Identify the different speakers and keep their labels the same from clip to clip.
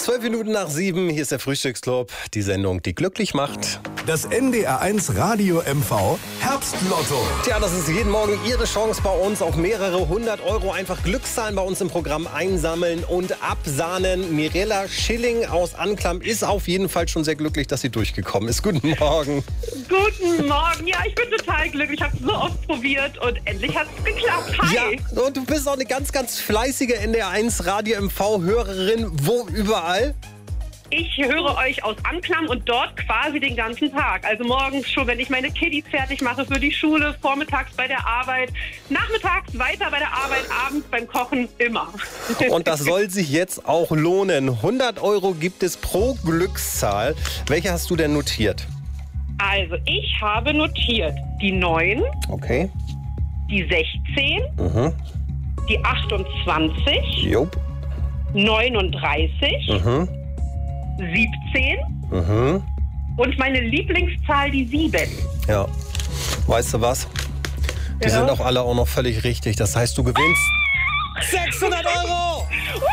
Speaker 1: 12 Minuten nach 7, hier ist der Frühstücksclub, die Sendung, die glücklich macht.
Speaker 2: Das NDR1 Radio MV Herbstlotto.
Speaker 1: Tja, das ist jeden Morgen Ihre Chance bei uns auf mehrere 100 Euro. Einfach Glückszahlen bei uns im Programm einsammeln und absahnen. Mirella Schilling aus Anklam ist auf jeden Fall schon sehr glücklich, dass sie durchgekommen ist. Guten Morgen.
Speaker 3: Guten Morgen. Ja, ich bin total glücklich. Ich habe es so oft probiert und endlich hat es geklappt. Hi.
Speaker 1: Ja, und du bist auch eine ganz, ganz fleißige NDR1 Radio MV-Hörerin. Wo überall?
Speaker 3: Ich höre euch aus Anklam und dort quasi den ganzen Tag. Also morgens schon, wenn ich meine Kiddies fertig mache für die Schule, vormittags bei der Arbeit, nachmittags weiter bei der Arbeit, abends beim Kochen, immer.
Speaker 1: Und das soll sich jetzt auch lohnen. 100 Euro gibt es pro Glückszahl. Welche hast du denn notiert?
Speaker 3: Also ich habe notiert die 9,
Speaker 1: Okay.
Speaker 3: die 16, die 28,
Speaker 1: Jupp.
Speaker 3: 39, 17 und meine Lieblingszahl, die 7.
Speaker 1: Ja. Weißt du was? Die sind auch alle auch noch völlig richtig. Das heißt, du gewinnst 600 Euro!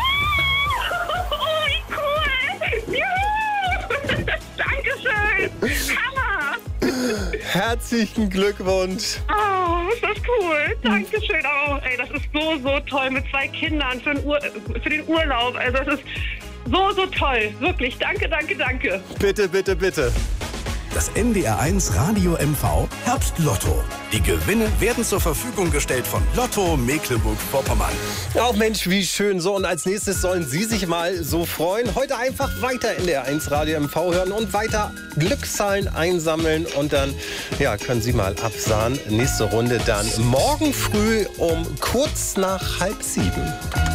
Speaker 3: Oh, wie cool! Juhu! Dankeschön! Hammer!
Speaker 1: Herzlichen Glückwunsch!
Speaker 3: Oh, ist das cool! Dankeschön! Oh, ey, das ist so toll mit 2 Kindern für den Urlaub. Also das ist so toll. Wirklich. Danke.
Speaker 1: Bitte, bitte, bitte.
Speaker 2: Das NDR1 Radio MV Herbstlotto. Die Gewinne werden zur Verfügung gestellt von Lotto Mecklenburg-Vorpommern.
Speaker 1: Ach Mensch, wie schön. So, und als nächstes sollen Sie sich mal so freuen. Heute einfach weiter in der 1 Radio MV hören und weiter Glückszahlen einsammeln. Und dann können Sie mal absahen. Nächste Runde dann morgen früh um kurz nach 6:30.